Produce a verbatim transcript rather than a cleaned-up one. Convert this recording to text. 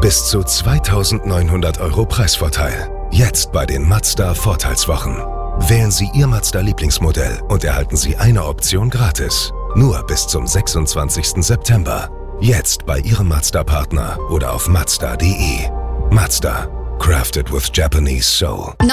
Bis zu zweitausendneunhundert Euro Preisvorteil. Jetzt bei den Mazda Vorteilswochen. Wählen Sie Ihr Mazda-Lieblingsmodell und erhalten Sie eine Option gratis. Nur bis zum sechsundzwanzigsten September. Jetzt bei Ihrem Mazda-Partner oder auf mazda punkt de. Mazda. Crafted with Japanese soul.